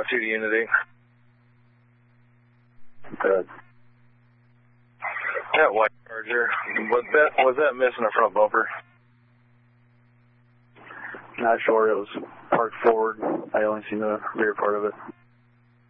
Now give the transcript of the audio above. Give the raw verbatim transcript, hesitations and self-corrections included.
five two to Unity. Good. That white Charger, was that, was that missing a front bumper? Not sure. It was parked forward. I only seen the rear part of it.